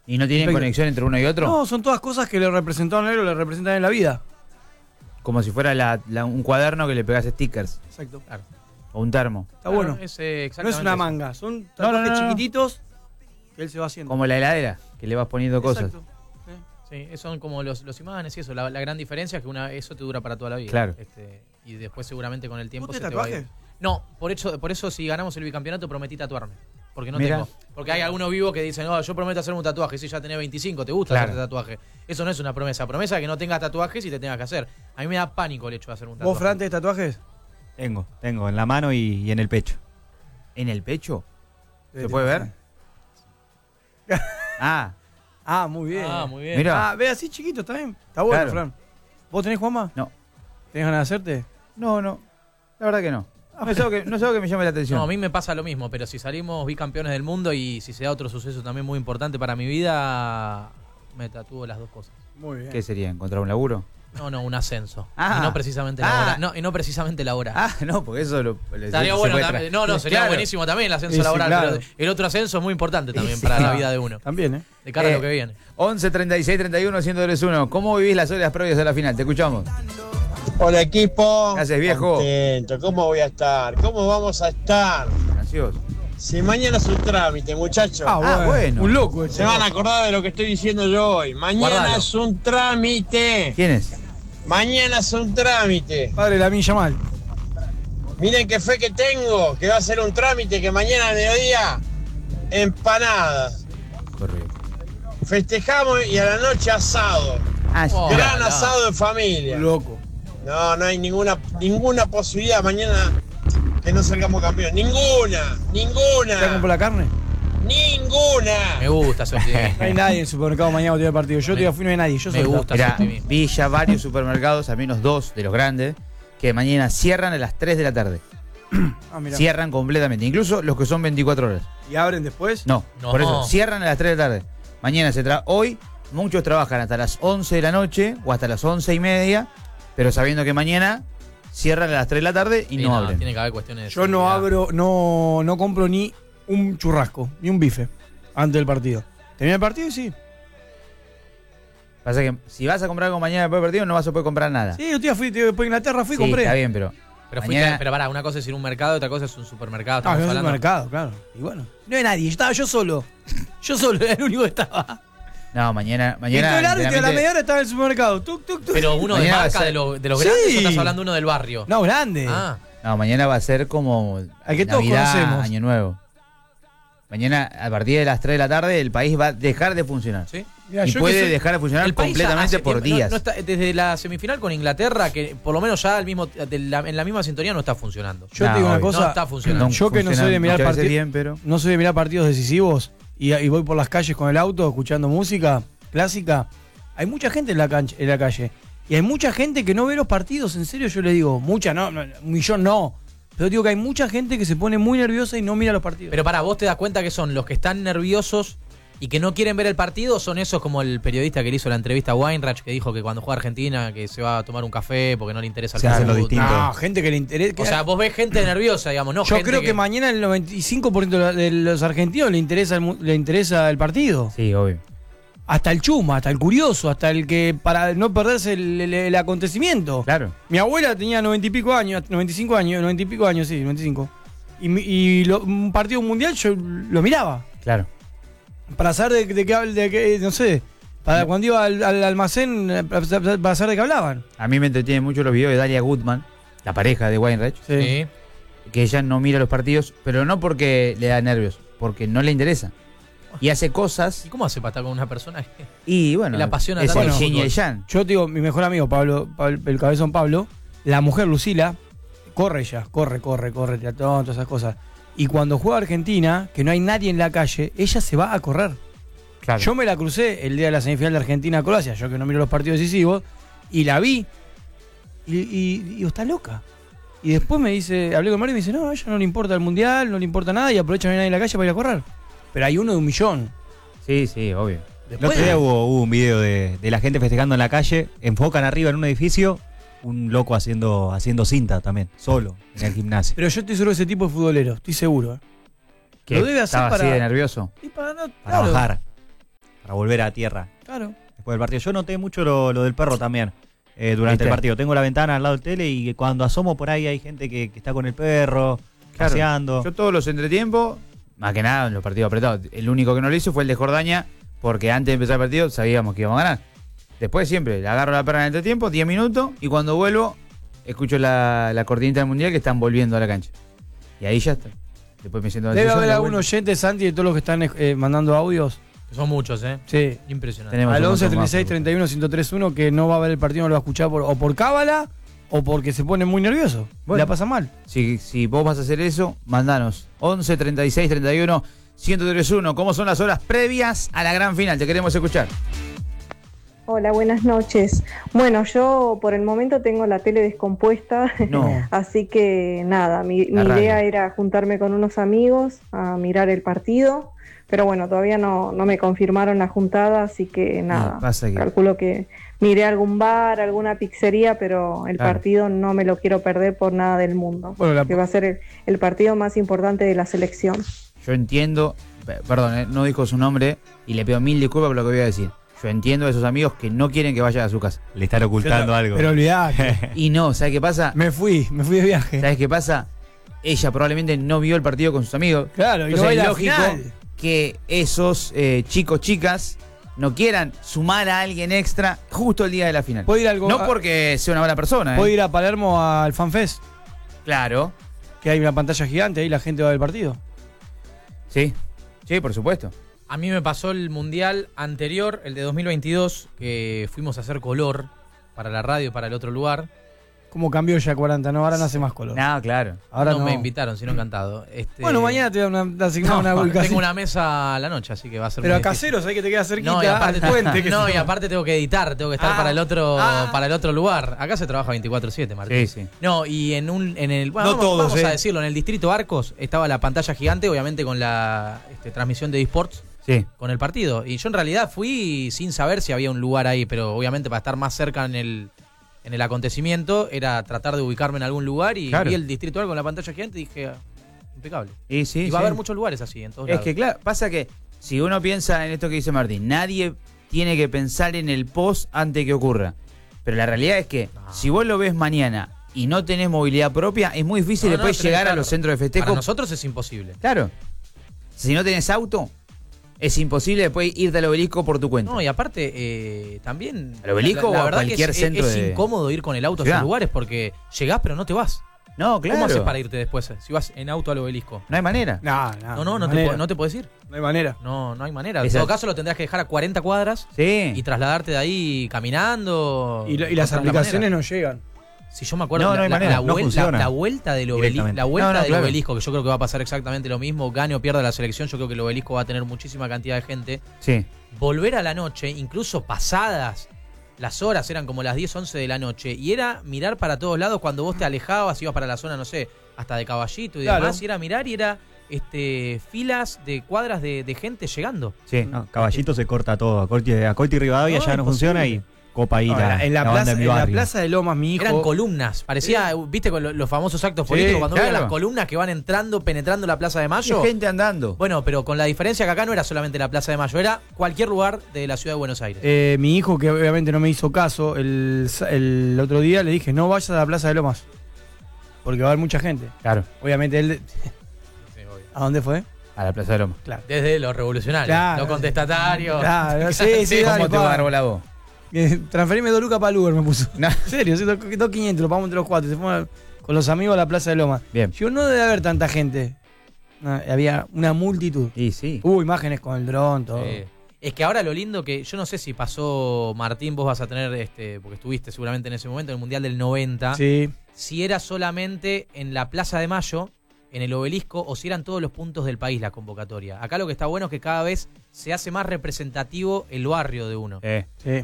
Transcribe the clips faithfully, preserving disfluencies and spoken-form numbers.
¿Y no tienen Perfecto. conexión entre uno y otro? No, son todas cosas que le representaron a él o le representan en la vida. Como si fuera la, la, un cuaderno que le pegas stickers. Exacto. Claro. O un termo. Está bueno. Claro, es, eh, No exactamente es una eso. manga, son No, no, tatuajes no, no. chiquititos que él se va haciendo. Como la heladera, que le vas poniendo cosas. Exacto. Sí. Sí, son como los, los imanes y eso. La, la gran diferencia es que una, eso te dura para toda la vida. Claro. Este, y después seguramente con el tiempo ¿Vos se tenés te va a ir. tatuajes? No, por eso, por eso si ganamos el bicampeonato prometí tatuarme. Porque no Mira. tengo. Porque hay algunos vivos que dicen, no, yo prometo hacerme un tatuaje. Si ya tenés veinticinco, ¿te gusta Claro. hacerte tatuaje? Eso no es una promesa. Promesa es que no tengas tatuajes y te tengas que hacer. A mí me da pánico el hecho de hacer un tatuaje. ¿Vos, Fran, tenés tatuajes? Tengo, tengo en la mano y, y en el pecho. ¿En el pecho? Sí, ¿Se puede ver? Ah, Ah, muy bien. Ah, muy bien. mira. Ah, ve así chiquito, está bien. Está bueno, Claro. Fran. ¿Vos tenés, Juanma? No. ¿Tenés ganas de hacerte? No, no. La verdad que no. No es algo que, no es algo que me llame la atención. No, a mí me pasa lo mismo, pero si salimos bicampeones del mundo y si se da otro suceso también muy importante para mi vida, me tatúo las dos cosas. Muy bien. ¿Qué sería? ¿Encontrar un laburo? No, no, un ascenso. Ah. y no precisamente Ah. laboral. No, y no precisamente laboral. Ah, no, porque eso lo. le- Estaría se bueno puede también. tra- No, no, sería Claro. buenísimo también el ascenso Sí, sí, laboral, claro. pero el otro ascenso es muy importante también Sí, para sí. la vida de uno, También, ¿eh? de cara Eh, a lo que viene. once, treinta y seis, treinta y uno, ciento uno. ¿Cómo vivís las horas previas a la final? Te escuchamos. Hola equipo. ¿Qué haces, viejo? Contento. ¿Cómo voy a estar? ¿Cómo vamos a estar? Ansioso. Si mañana es un trámite, muchachos. Ah, bueno. Ah, bueno. Un loco este. Se van a acordar de lo que estoy diciendo yo hoy. Mañana Guardalo. es un trámite. ¿Quién es? Mañana es un trámite. Padre Lamin Yamal. Miren qué fe que tengo, que va a ser un trámite que mañana al mediodía, empanadas. Correcto. Festejamos y a la noche asado. Ah, Oh. mira. Gran no. asado en familia. Un loco. No, no hay ninguna, ninguna posibilidad mañana que no salgamos campeón. Ninguna, ¿Te ninguna, compró la carne? ninguna. Me gusta ese optimismo. No hay nadie en el supermercado mañana cuando tiene partido. Yo te digo, fui, no hay nadie. Yo Me soy gusta. Mirá, ese optimismo. vi ya varios supermercados, al menos dos de los grandes, que mañana cierran a las tres de la tarde. Ah, mirá. Cierran completamente, incluso los que son veinticuatro horas. ¿Y abren después? No, No. por eso, cierran a las tres de la tarde. Mañana se tra hoy muchos trabajan hasta las once de la noche o hasta las once y media, pero sabiendo que mañana cierran a las tres de la tarde y Sí, no abren. Tiene que haber cuestiones de Yo no seguridad. abro, no, no compro ni un churrasco, ni un bife antes del partido. Termina el partido y sí. Pasa que si vas a comprar algo mañana después del partido no vas a poder comprar nada. Sí, un día fui, tío, después de Inglaterra fui y Sí, compré. está bien, pero Pero, fuiste, mañana- pero pará, una cosa es ir a un mercado, otra cosa es un supermercado. Ah, Estamos en el hablando. supermercado, claro. Y bueno, no hay nadie, estaba yo solo. Yo solo, era el único que estaba. no, mañana, Y mañana todo el árbitro a la literalmente- media hora estaba en el supermercado. Tuc, tuc, tuc. Pero uno de Mañana va a marca, ser- de, lo- de los Sí. grandes, o estás hablando uno del barrio. No, grande. Ah, No, mañana va a ser como Al que todos Navidad, conocemos. Año Nuevo. Mañana, a partir de las tres de la tarde, el país va a dejar de funcionar. sí. Mirá, y yo que puede soy- dejar de funcionar El país ya completamente hace por tiempo- no- días. no está- desde la semifinal con Inglaterra, que por lo menos ya al mismo, de la- en la misma sintonía no está funcionando. Yo No, te digo una obvio. cosa. No está funcionando. Yo que no funciona soy de mirar muchas veces partidos. bien, pero No soy de mirar partidos decisivos y, y voy por las calles con el auto escuchando música clásica. Hay mucha gente en la, cancha, en la calle. Y hay mucha gente que no ve los partidos. En serio, yo le digo, mucha, no, no, un millón no. Pero digo que hay mucha gente que se pone muy nerviosa y no mira los partidos. Pero para vos te das cuenta que son los que están nerviosos y que no quieren ver el partido, o son esos como el periodista que le hizo la entrevista a Weinreich, que dijo que cuando juega Argentina que se va a tomar un café porque no le interesa el Se hace lo fútbol. distinto. no, gente que le interesa. O sea, vos ves gente nerviosa, digamos, no yo gente creo que, mañana el noventa y cinco por ciento de los argentinos le interesa el, mu- le interesa el partido. sí, obvio. Hasta el chuma, hasta el curioso, hasta el que para no perderse el, el- el acontecimiento. Claro. Mi abuela tenía noventa y pico años, noventa y cinco años, noventa y pico años, sí, noventa y cinco. Y, mi- y lo- un partido mundial yo lo miraba. Claro. Para saber de, de qué, hab- de qué, no sé, para cuando iba al, al almacén, eh, para, para saber de qué hablaban. A mí me entretienen mucho los videos de Dalia Goodman, la pareja de Weinreich, Sí. que ella no mira los partidos, pero no porque le da nervios, porque no le interesa. Y hace cosas ¿Y cómo hace para estar con una persona que y bueno, Le apasiona es tanto el el yin y fútbol? el yang. Yo te digo, mi mejor amigo, Pablo, Pablo- el cabezón Pablo, la mujer Lucila, corre ella, corre, corre, corre, teatrón, todas esas cosas. Y cuando juega Argentina, que no hay nadie en la calle, ella se va a correr. Claro. Yo me la crucé el día de la semifinal de Argentina-Croacia, yo que no miro los partidos decisivos, y la vi. Y, y, y digo, está loca. Y después me dice, hablé con Mario y me dice, no, a ella no le importa el mundial, no le importa nada, y aprovecha que no hay nadie en la calle para ir a correr. Pero hay uno de un millón. Sí, sí, obvio. El otro día hubo, hubo un video de, de la gente festejando en la calle, enfocan arriba en un edificio, un loco haciendo, haciendo cinta también, solo, en el gimnasio. Pero yo estoy seguro de ese tipo de futbolero, estoy seguro. ¿eh? ¿Qué? Lo debe hacer ¿Estaba para- así de nervioso? Y para no- Para claro. bajar. para volver a tierra. Claro. Después del partido. Yo noté mucho lo, lo del perro también. Eh, durante ¿Viste? el partido. Tengo la ventana al lado del tele y cuando asomo por ahí hay gente que, que está con el perro, Claro. paseando. Yo todos los entretiempos, más que nada en los partidos apretados. El único que no lo hizo fue el de Jordania, porque antes de empezar el partido sabíamos que íbamos a ganar. Después siempre le agarro la perra en el entretiempo, diez minutos, y cuando vuelvo, escucho la, la cortinita del mundial que están volviendo a la cancha. Y ahí ya está. Después me siento en el Debe sillón, haber de algún vuelta. oyente, Santi, de todos los que están eh, mandando audios. Que son muchos, ¿eh? Sí. Impresionante. Tenemos Al un once, montón treinta y más, seis, por treinta y uno, ciento tres uno que no va a ver el partido, no lo va a escuchar por, o por cábala o porque se pone muy nervioso. Bueno. La pasa mal. Si, si vos vas a hacer eso, mandanos. once, treinta y seis, treinta y uno, ciento tres uno. ¿Cómo son las horas previas a la gran final? Te queremos escuchar. Hola, buenas noches. Bueno, yo por el momento tengo la tele descompuesta, No. así que nada, mi, mi La radio. idea era juntarme con unos amigos a mirar el partido, pero bueno, todavía no, no me confirmaron la juntada, así que nada, No, pasa que- calculo que miré algún bar, alguna pizzería, pero el Claro. partido no me lo quiero perder por nada del mundo, Bueno, la- que va a ser el, el partido más importante de la selección. Yo entiendo, pe- perdón, eh, no dijo su nombre y le pido mil disculpas por lo que voy a decir. Yo entiendo a esos amigos que no quieren que vaya a su casa. Le están ocultando Pero- algo. Pero olvidate. Y no, ¿sabes qué pasa? me fui, me fui de viaje. ¿Sabes qué pasa? Ella probablemente no vio el partido con sus amigos. Claro, y no Entonces va a ir es a la lógico final. que esos eh, chicos, chicas, no quieran sumar a alguien extra justo el día de la final. Puede ir algo- No porque sea una mala persona, Puedo ¿eh? ir a Palermo al FanFest, Claro, que hay una pantalla gigante, ahí la gente va del partido. sí, sí, por supuesto. A mí me pasó el mundial anterior, el de dos mil veintidós, que fuimos a hacer color para la radio, para el otro lugar. ¿Cómo cambió ya cuarenta? No, ahora no hace más color. No, claro. Ahora no, no. me invitaron, sino encantado. Este, Bueno, mañana te, da una, te asignamos no, una ubicación. tengo una mesa a la noche, así que va a ser Pero muy a difícil. caseros, hay que te queda cerquita No, y aparte, al puente. que no, se y llama. aparte tengo que editar, tengo que estar Ah, para el otro ah. para el otro lugar. Acá se trabaja veinticuatro siete, Martín. Sí, sí. No, y en un en el bueno, No vamos, todos, vamos a eh. decirlo, en el distrito Arcos estaba la pantalla gigante, obviamente con la este, transmisión de eSports Sí. con el partido. Y yo en realidad fui sin saber si había un lugar ahí, pero obviamente para estar más cerca en el en el acontecimiento era tratar de ubicarme en algún lugar y Claro. vi el distrito Arcos con la pantalla gigante y dije, ah, impecable. Y, sí, y va sí. a haber muchos lugares así en todos Es lados. que claro, pasa que si uno piensa en esto que dice Martín, nadie tiene que pensar en el post antes que ocurra. Pero la realidad es que No. si vos lo ves mañana y no tenés movilidad propia, es muy difícil No, no, después tenés llegar a claro. los centros de Para festejo. nosotros es imposible. Claro. Si no tenés auto, es imposible después irte al obelisco por tu cuenta. No, y aparte, eh, también. ¿Al obelisco la, la o a verdad que cualquier es, centro es de- incómodo ir con el auto a ciudad? esos lugares porque llegás, pero no te vas. No, claro. ¿Cómo haces para irte después? eh, Si vas en auto al obelisco. No hay manera. No, no, No, no, no, hay te, manera. po- no te puedes ir. No hay manera. No, no hay manera. En Esa- todo caso, lo tendrás que dejar a cuarenta cuadras Sí. y trasladarte de ahí caminando. Y, lo- y las Encontrás la aplicaciones manera. no llegan. Si yo me acuerdo, No, la, no hay la- manera, la no vuel- funciona. la- la vuelta del obelisco, Directamente. la vuelta No, no, del claro. obelisco, que yo creo que va a pasar exactamente lo mismo, gane o pierda la selección, yo creo que el obelisco va a tener muchísima cantidad de gente. Sí. Volver a la noche, incluso pasadas las horas, eran como las diez, once de la noche, y era mirar para todos lados cuando vos te alejabas, ibas para la zona, no sé, hasta de Caballito y Claro. demás, y era mirar y era este filas de cuadras de, de gente llegando. Sí. No, Caballito se corta todo. A Corti, a Corti y Rivadavia No, ya no imposible. funciona y copa ahí No, la, en la, la banda plaza, de mi en la barrio. plaza de Lomas, mi hijo. Eran columnas, parecía, viste, con lo- los famosos actos Sí, políticos, cuando claro. veían las columnas que van entrando, penetrando la Plaza de Y Mayo. gente andando. Bueno, pero con la diferencia que acá no era solamente la Plaza de Mayo, era cualquier lugar de la ciudad de Buenos Aires. Eh, mi hijo, que obviamente no me hizo caso, el, sa- el otro día le dije, no vayas a la Plaza de Lomas. Porque va a haber mucha gente. Claro. Obviamente él... Sí, obvio. ¿A dónde fue? A la Plaza de Loma. Claro. Desde los revolucionarios, Claro. los contestatarios. Claro, sí, sí, dale, ¿Cómo te pa. va a dar la voz? Eh, Transferime dos lucas para el Uber, me puso. No. En serio, sí, dos dos quinientos, lo pagamos entre los cuatro. Se fueron con los amigos a la Plaza de Lomas. Bien. Yo no debe haber tanta gente. No, había una multitud. Y sí. Hubo imágenes con el dron, todo. Eh, es que ahora lo lindo que, yo no sé si pasó, Martín, vos vas a tener, este porque estuviste seguramente en ese momento, en el Mundial del noventa, Sí. si era solamente en la Plaza de Mayo, en el obelisco, o si eran todos los puntos del país la convocatoria. Acá lo que está bueno es que cada vez se hace más representativo el barrio de uno. Eh. Sí.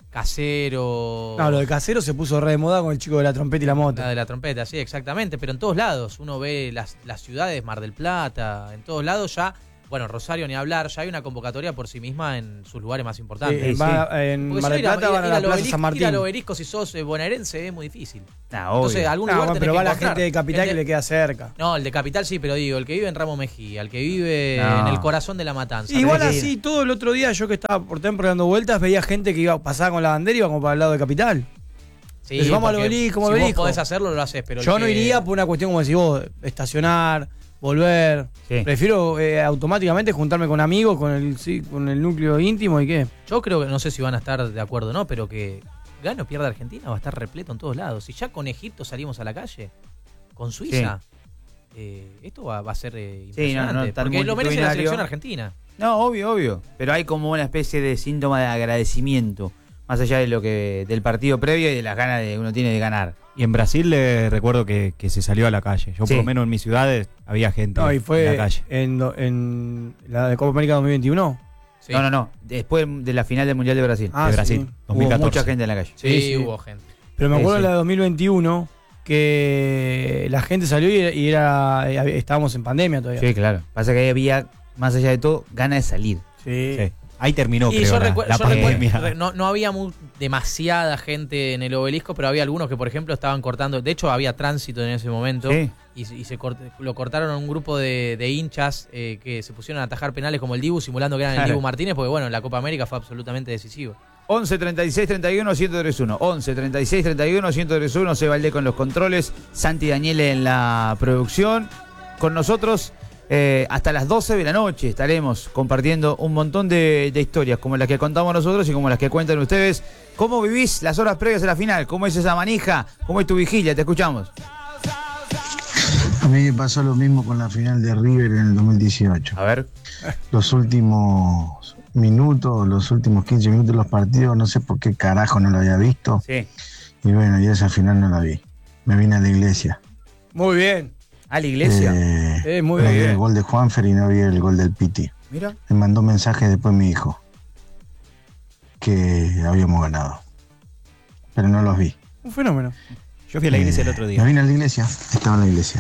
Casero... No, lo de casero se puso re de moda con el chico de la trompeta y la moto. La de la trompeta, sí, exactamente, pero en todos lados. Uno ve las, las ciudades, Mar del Plata, en todos lados ya Bueno, Rosario ni hablar, ya hay una convocatoria por sí misma en sus lugares más importantes. Sí, Sí, va- en Porque Mar si del no, ir a- Plata van a ir la al Plaza obelisco- San Martín. Ir al obelisco si sos eh, bonaerense es muy difícil. Nah, obvio. Entonces, algún No, lugar bueno, tenés pero que va la encontrar. gente de Capital El que le queda cerca. No, el de Capital sí, pero digo, el que vive en Ramos Mejía, el que vive No. en el corazón de la matanza. Sí, igual que ir. así, todo el otro día yo que estaba por temprano dando vueltas, veía gente que iba pasaba con la bandera y iba como para el lado de Capital. Sí, Pero si vamos al porque obelisco, si obelisco. vos podés hacerlo, lo haces, pero el Yo no que- iría por una cuestión como decís vos, estacionar, volver. Sí. Prefiero eh, automáticamente juntarme con amigos, con el sí, con el núcleo íntimo y qué. Yo creo que, no sé si van a estar de acuerdo o no, pero que gane o pierda Argentina va a estar repleto en todos lados. Si ya con Egipto salimos a la calle, con Suiza, eh, esto va, va a ser eh, Sí, no, no, impresionante. tan porque lo merece la multitudinario. selección argentina. No, obvio, obvio. Pero hay como una especie de síntoma de agradecimiento. Más allá de lo que del partido previo y de las ganas que uno tiene de ganar. Y en Brasil le recuerdo que, que se salió a la calle. Yo Sí. por lo menos en mis ciudades había gente No, y en fue la calle. en, do- en la de Copa América dos mil veintiuno. Sí. No, no, no. Después de la final del Mundial de Brasil. Ah, de Brasil, sí. dos mil catorce. Hubo mucha gente en la calle. Sí, Sí, sí. hubo gente. Pero me Sí, acuerdo sí. de la de dos mil veintiuno que la gente salió y, y era eh, estábamos en pandemia todavía. Sí, claro. Pasa que ahí había, más allá de todo, ganas de salir. Sí. Sí. Ahí terminó, Y creo, yo, la, recu- la yo recuerdo- pandemia. re- no, no había mu- demasiada gente en el obelisco, pero había algunos que, por ejemplo, estaban cortando. De hecho, había tránsito en ese momento. Sí. Y, se- y se cort- lo cortaron a un grupo de, de hinchas eh, que se pusieron a atajar penales como el Dibu, simulando que eran el Claro. Dibu Martínez, porque, bueno, la Copa América fue absolutamente decisivo. once treinta y seis treinta y uno ciento treinta y uno. once treinta y seis treinta y uno ciento treinta y uno. Se Valdé con los controles. Santi Daniele en la producción. Con nosotros eh, hasta las doce de la noche estaremos compartiendo un montón de, de historias como las que contamos nosotros y como las que cuentan ustedes. ¿Cómo vivís las horas previas a la final? ¿Cómo es esa manija? ¿Cómo es tu vigilia? Te escuchamos. A mí me pasó lo mismo con la final de River en el dos mil dieciocho. A ver. Los últimos minutos, los últimos quince minutos de los partidos, no sé por qué carajo no lo había visto. Sí. Y bueno, y esa final no la vi. Me vine a la iglesia. Muy bien. A la iglesia. Eh, Eh, muy no vi bien. el gol de Juanfer y no vi el gol del Piti. Mira. Me mandó un mensaje después mi hijo que habíamos ganado. Pero no los vi. Un fenómeno. Yo fui a la iglesia el Eh, otro Me día, vine a la iglesia, estaba en la iglesia.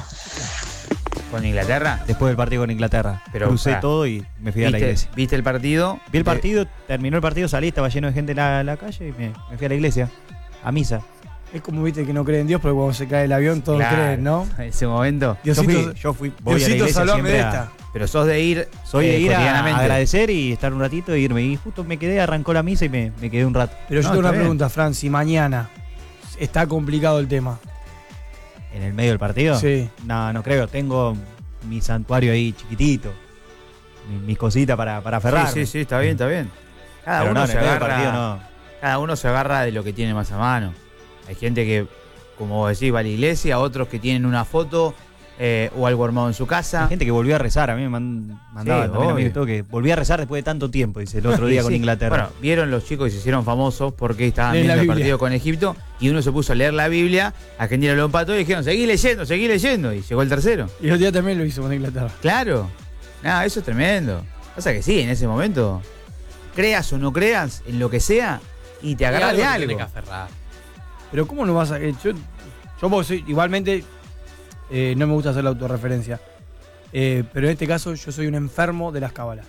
Con Inglaterra. después del partido con Inglaterra. Pero, Crucé pará. todo y me fui a la ¿Viste, iglesia. ¿Viste el partido? Vi el Eh, partido, terminó el partido, salí, estaba lleno de gente en la, la calle y me, me fui a la iglesia, a misa. Es como viste que no creen en Dios, pero cuando se cae el avión todos claro, creen, ¿no? En ese momento. Yo Diosito, fui, yo fui voy a la Diosito, iglesia salvame de siempre a- esta. Pero sos de ir. soy eh, de ir a cotidianamente. agradecer y estar un ratito e irme. Y justo me quedé, arrancó la misa y me, me quedé un rato. Pero yo No, tengo una está bien. pregunta, Fran, si mañana está complicado el tema. ¿En el medio del partido? Sí. No, no creo. Tengo mi santuario ahí chiquitito. mi- Mis cositas para, para aferrar. Sí, sí, sí, está bien, está bien. Cada Pero uno no, en se el medio del agarra. partido no. Cada uno se agarra de lo que tiene más a mano. Hay gente que, como vos decís, va a la iglesia, otros que tienen una foto eh, o algo armado en su casa. Hay gente que volvió a rezar. A mí me man- mandaba Sí, también a mí obvio. todo que volví a rezar después de tanto tiempo, dice el otro día con Sí. Inglaterra. Bueno, vieron los chicos que se hicieron famosos porque estaban Leen la viendo el Biblia. partido con Egipto y uno se puso a leer la Biblia, Argentina lo empató y dijeron, seguí leyendo, seguí leyendo. Y llegó el tercero. Y el otro día también lo hizo con Inglaterra. Claro. No, eso es tremendo. Pasa que sí, en ese momento, creas o no creas, en lo que sea, y te agarras de te algo. tenés que aferrar. Pero ¿cómo no vas a...? eh, yo, yo porque soy- igualmente eh, no me gusta hacer la autorreferencia. Eh, pero en este caso yo soy un enfermo de las cábalas.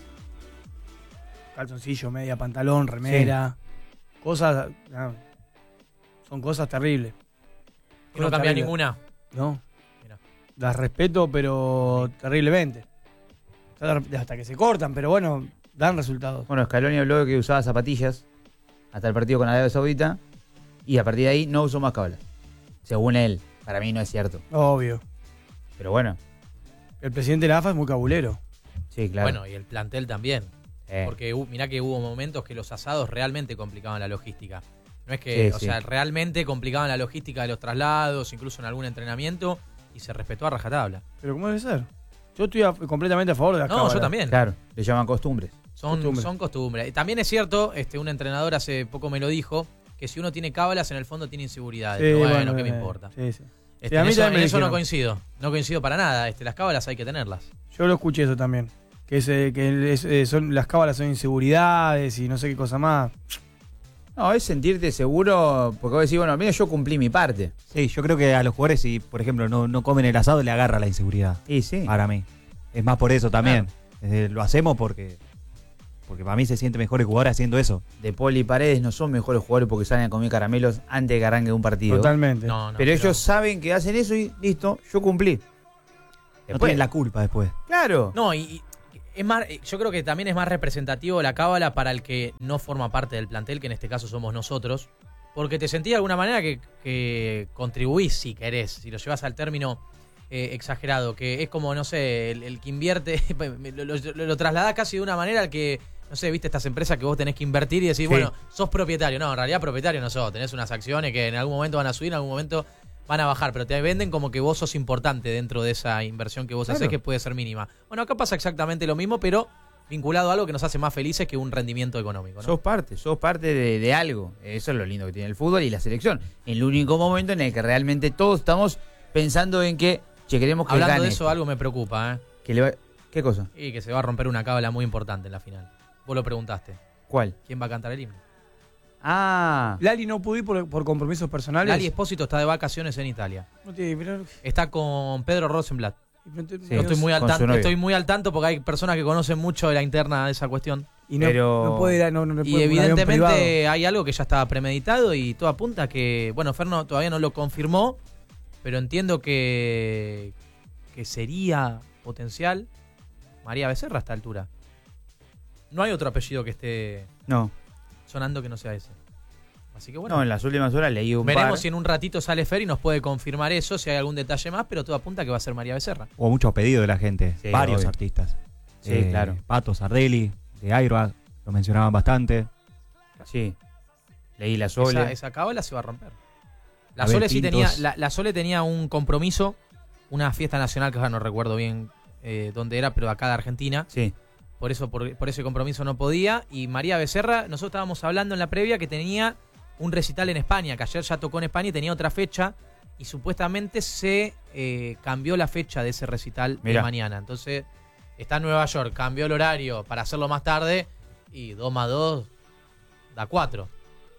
Calzoncillo, media, pantalón, remera. Cosas... no, son cosas terribles. Y no Cosas cambia terribles. ninguna. No. Mirá. Las respeto, pero terriblemente. Hasta que se cortan, pero bueno, dan resultados. Bueno, Scaloni habló de que usaba zapatillas hasta el partido con Arabia Saudita y a partir de ahí no usó más cábalas. Según él, para mí no es cierto. Obvio. Pero bueno, El presidente de la A F A es muy cabulero. sí, claro. Bueno, y el plantel también. Eh, Porque hu- mirá que hubo momentos que los asados realmente complicaban la logística. No es que, Sí, o sí. sea, realmente complicaban la logística de los traslados, incluso en algún entrenamiento, y se respetó a rajatabla. Pero ¿cómo debe ser? Yo estoy a- completamente a favor de las No, cábalas. yo también. Claro, le llaman costumbres. Son Costumbre. costumbres. Son costumbres. Y también es cierto, este, un entrenador hace poco me lo dijo, que si uno tiene cábalas, en el fondo tiene inseguridades. Sí, Pero bueno, bueno, ¿qué me eh, importa? Sí, sí. Este, Sí, a en mí eso, también me en eso no dijeron. coincido. No coincido para nada. Este, las cábalas hay que tenerlas. Yo lo escuché eso también. Que, es, eh, que es, eh, son, las cábalas son inseguridades y no sé qué cosa más. No, es sentirte seguro, porque vos decís, bueno, al menos yo cumplí mi parte. Sí, yo creo que a los jugadores, si por ejemplo no, no comen el asado, le agarra la inseguridad. Y sí. Para mí. Es más por eso también. Eh, lo hacemos porque porque para mí se siente mejor el jugador haciendo eso. De Paul y Paredes no son mejores jugadores porque salen a comer caramelos antes de que arranque un partido. Totalmente. No, no, pero, ellos saben que hacen eso y listo, yo cumplí. No Después- tienen la culpa después. Claro. No, y, y es más, yo creo que también es más representativo la cábala para el que no forma parte del plantel, que en este caso somos nosotros, porque te sentí de alguna manera que, que contribuís, si querés, si lo llevas al término eh, exagerado, que es como, no sé, el, el que invierte, lo, lo, lo, lo trasladás casi de una manera al que, no sé, viste estas empresas que vos tenés que invertir y decís, Sí. bueno, sos propietario. No, en realidad propietario no sos, tenés unas acciones que en algún momento van a subir, en algún momento van a bajar, pero te venden como que vos sos importante dentro de esa inversión que vos Claro. hacés, que puede ser mínima. Bueno, acá pasa exactamente lo mismo, pero vinculado a algo que nos hace más felices que un rendimiento económico, ¿no? Sos parte, sos parte de, de algo. Eso es lo lindo que tiene el fútbol y la selección. El único momento en el que realmente todos estamos pensando en que, che, queremos que Hablando gane de eso, esto. algo me preocupa, ¿eh? Que le va- ¿Qué cosa? Y que se va a romper una cábala muy importante en la final. Vos lo preguntaste. ¿Cuál? ¿Quién va a cantar el himno? Ah, Lali no pudo ir por, por compromisos personales. Lali Espósito está de vacaciones en Italia. No tiene- pero- Está con Pedro Rosenblatt. pero- Sí. No estoy muy al con su tanto, novio. estoy muy al tanto porque hay personas que conocen mucho de la interna de esa cuestión. Y no, Pero- no puede ir a- no, no le Y puede- un avión privado. evidentemente hay algo que ya estaba premeditado y todo apunta a que, bueno, Ferno todavía no lo confirmó, pero entiendo que, que sería potencial María Becerra a esta altura. No hay otro apellido que esté no. sonando que no sea ese. Así que bueno, No, en las últimas horas leí un veremos par. si en un ratito sale Fer y nos puede confirmar eso, si hay algún detalle más, pero todo apunta a que va a ser María Becerra. Hubo muchos pedidos de la gente, Sí, varios obvio. artistas. Sí, claro. Pato Sardelli, de Airbag, lo mencionaban bastante. Sí. Leí la Sole. Esa, esa cábala se va a romper. La Abel Sole sí Pintos. tenía, la, la Sole tenía un compromiso, una fiesta nacional que ahora no recuerdo bien eh, dónde era, pero acá de Argentina. Sí. Por eso, por, por ese compromiso no podía. Y María Becerra, nosotros estábamos hablando en la previa que tenía un recital en España, que ayer ya tocó en España y tenía otra fecha. Y supuestamente se eh, cambió la fecha de ese recital de Mirá. mañana. Entonces, está en Nueva York, cambió el horario para hacerlo más tarde. Y dos más dos da cuatro.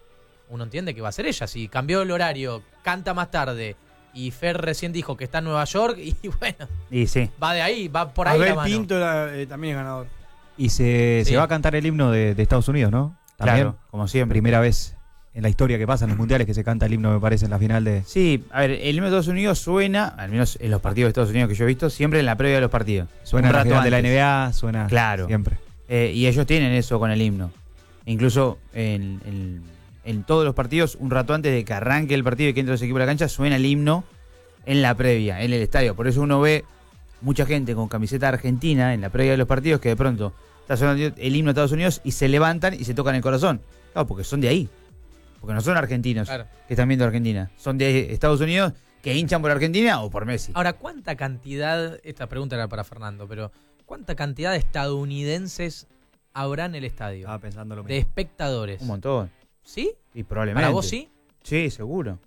Uno entiende que va a ser ella. Si cambió el horario, canta más tarde. Y Fer recién dijo que está en Nueva York. Y bueno, Y sí. va de ahí, va por ahí la Abel mano. Pinto era, eh, también es ganador. Y se, Sí. se va a cantar el himno de, de Estados Unidos, ¿no? También. Claro, como siempre. Primera vez en la historia que pasa en los mundiales que se canta el himno, me parece, en la final de. Sí, a ver, el himno de Estados Unidos suena, al menos en los partidos de Estados Unidos que yo he visto, siempre en la previa de los partidos. Suena Un en la rato final de la antes. N B A, suena Claro. siempre. Eh, y ellos tienen eso con el himno. Incluso en, en- en todos los partidos, un rato antes de que arranque el partido y que entre los equipos a la cancha, suena el himno en la previa, en el estadio. Por eso uno ve mucha gente con camiseta argentina en la previa de los partidos que de pronto está sonando el himno de Estados Unidos y se levantan y se tocan el corazón. Claro, porque son de ahí. Porque no son argentinos Claro. que están viendo Argentina. Son de Estados Unidos que hinchan por Argentina o por Messi. Ahora, ¿cuánta cantidad, esta pregunta era para Fernando, pero ¿cuánta cantidad de estadounidenses habrá en el estadio? Estaba pensando lo De mismo. espectadores. Un montón. ¿Sí? Y probablemente. ¿Para vos sí? Sí, seguro.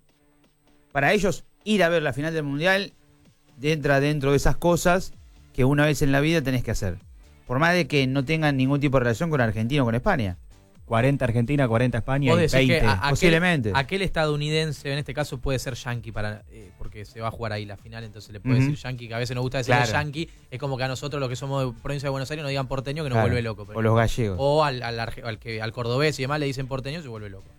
Para ellos, ir a ver la final del Mundial entra dentro de esas cosas que una vez en la vida tenés que hacer. Por más de que no tengan ningún tipo de relación con Argentina o con España. cuarenta Argentina, cuarenta España Vos y decís veinte. que a- aquel, posiblemente. aquel estadounidense, en este caso, puede ser yankee para, eh, porque se va a jugar ahí la final, entonces le puede Ujú. decir yankee, que a veces nos gusta decir Claro. yankee, es como que a nosotros los que somos de provincia de Buenos Aires nos digan porteño que nos Claro. vuelve loco. por O los ejemplo. gallegos. O al, al, arge- al que, al cordobés y demás le dicen porteño, se vuelve loco.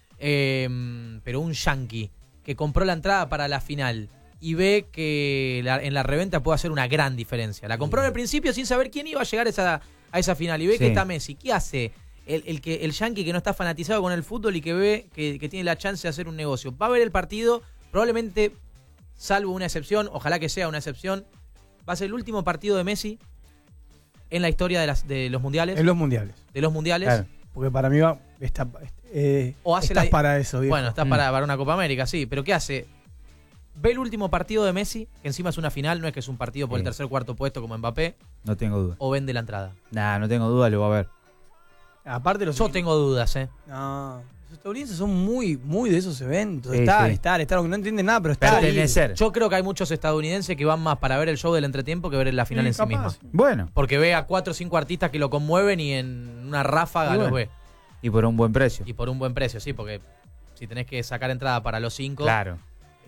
Eh, pero un yankee que compró la entrada para la final y ve que la- en la reventa puede hacer una gran diferencia. La compró al principio sin saber quién iba a llegar a esa, a esa final y ve Sí. que está Messi. ¿Qué hace el, el, que, el yankee que no está fanatizado con el fútbol y que ve que, que tiene la chance de hacer un negocio? Va a ver el partido, probablemente, salvo una excepción, ojalá que sea una excepción, va a ser el último partido de Messi en la historia de, las, de los mundiales. En los mundiales. de los mundiales. Claro. Porque para mí va, está, eh, O hace estás la- para eso, viejo. Bueno, está Mm. para, para una Copa América, sí. Pero ¿qué hace? Ve el último partido de Messi, que encima es una final, no es que es un partido por el Sí. tercer o cuarto puesto como Mbappé, No tengo duda. o vende la entrada. Nah, no tengo duda, lo va a ver. Aparte los Yo tengo dudas, ¿eh? No, los estadounidenses son muy, muy de esos eventos. Sí, estar, sí. estar, estar, aunque no entienden nada, pero estar. Pertenecer. Yo creo que hay muchos estadounidenses que van más para ver el show del entretiempo que ver la final Sí, en sí capaz. misma. Bueno, Porque ve a cuatro o cinco artistas que lo conmueven y en una ráfaga Y los bueno. ve. y por un buen precio. Y por un buen precio, sí, porque si tenés que sacar entrada para los cinco, Claro. este,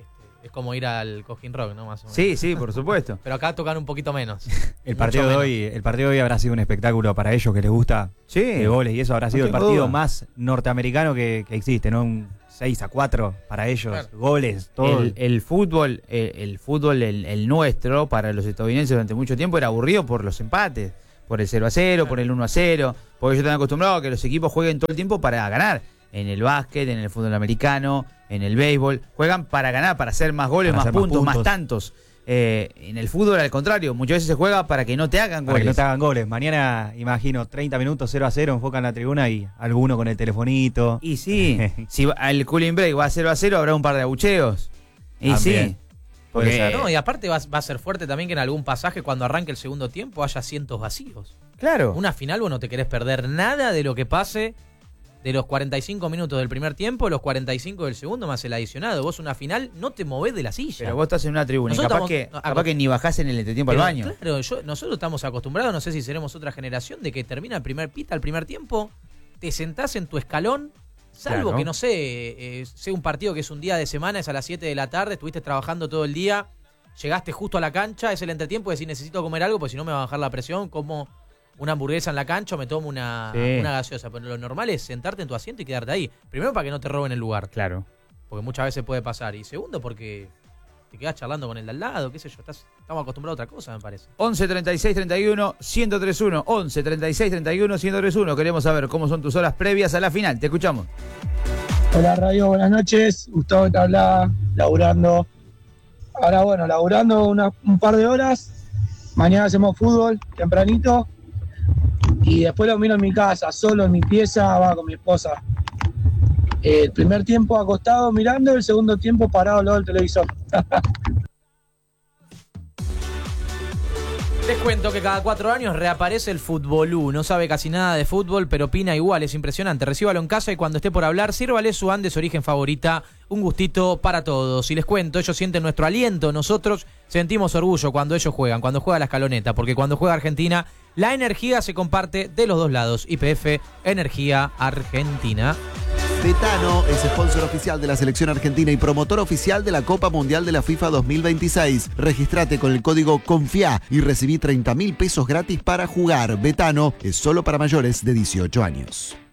Es como ir al Cojín Rock, ¿no? Más o menos. Sí, sí, por supuesto. Pero acá tocan un poquito menos. El partido de hoy, el partido de hoy habrá sido un espectáculo para ellos que les gusta Sí. de goles y eso habrá No sido el tengo partido duda. más norteamericano que, que existe, ¿no? Un seis a cuatro para ellos, Claro. goles, todo. El, el fútbol, el, el fútbol, el, el nuestro, para los estadounidenses durante mucho tiempo era aburrido por los empates, por el cero a cero, por el uno a cero, porque ellos están acostumbrados a que los equipos jueguen todo el tiempo para ganar. En el básquet, en el fútbol americano, en el béisbol, juegan para ganar, para hacer más goles, Para más hacer más puntos, más, puntos. tantos. Eh, en el fútbol, al contrario, muchas veces se juega para que no te hagan Para goles. que no te hagan goles. Mañana, imagino, treinta minutos cero a cero, enfocan la tribuna y alguno con el telefonito. Y sí, si va- al cooling break va a cero a cero, habrá un par de abucheos. Y También. sí. Puede Porque, ser. No, y aparte va, va a ser fuerte también que en algún pasaje, cuando arranque el segundo tiempo, haya asientos vacíos. claro. Una final vos no te querés perder nada de lo que pase de los cuarenta y cinco minutos del primer tiempo, los cuarenta y cinco del segundo más el adicionado. Vos una final no te movés de la silla. Pero vos estás en una tribuna y Nosotros capaz, estamos- que, no, capaz que ni bajás en el entretiempo al Pero, baño. Claro, yo, nosotros estamos acostumbrados, no sé si seremos otra generación, de que termina el primer pita, el primer tiempo, te sentás en tu escalón, salvo Claro. que, no sé, eh, sea un partido que es un día de semana, es a las siete de la tarde, estuviste trabajando todo el día, llegaste justo a la cancha, es el entretiempo, de si necesito comer algo, pues si no me va a bajar la presión, como una hamburguesa en la cancha o me tomo una, Sí. una gaseosa. Pero lo normal es sentarte en tu asiento y quedarte ahí. Primero, para que no te roben el lugar, Claro. porque muchas veces puede pasar. Y segundo, porque te quedás charlando con el de al lado, qué sé yo, estás, estamos acostumbrados a otra cosa, me parece. once treinta y seis treinta y uno ciento treinta y uno. once treinta y seis treinta y uno ciento treinta y uno. Queremos saber cómo son tus horas previas a la final. Te escuchamos. Hola Radio, buenas noches. Gustavo te habla, laburando. Ahora bueno, laburando una- un par de horas. Mañana hacemos fútbol tempranito. Y después lo miro en mi casa, solo en mi pieza, va con mi esposa. El primer tiempo acostado mirando, el segundo tiempo parado al lado del televisor. Les cuento que cada cuatro años reaparece el Futbolú. No sabe casi nada de fútbol, pero opina igual, es impresionante. Recíbalo en casa y cuando esté por hablar, sírvale su Andes Origen favorita. Un gustito para todos. Y les cuento, ellos sienten nuestro aliento. Nosotros sentimos orgullo cuando ellos juegan, cuando juega la escaloneta. Porque cuando juega Argentina, la energía se comparte de los dos lados. Y P F, Energía Argentina. Betano es sponsor oficial de la selección argentina y promotor oficial de la Copa Mundial de la FIFA dos mil veintiséis. Registrate con el código CONFIA y recibí treinta mil pesos gratis para jugar. Betano es solo para mayores de dieciocho años.